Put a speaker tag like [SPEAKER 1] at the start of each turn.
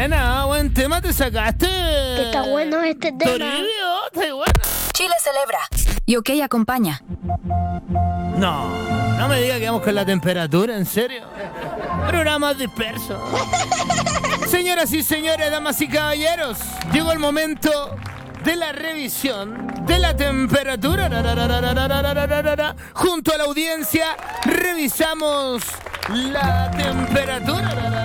[SPEAKER 1] buena, buen tema te sacaste.
[SPEAKER 2] Que está bueno este tema.
[SPEAKER 1] Toribio, está bueno.
[SPEAKER 3] Chile celebra. Y OK acompaña.
[SPEAKER 1] No me diga que vamos con la temperatura, ¿en serio? Programa disperso. Señoras y señores, damas y caballeros, llegó el momento de la revisión de la temperatura. Junto a la audiencia revisamos la temperatura.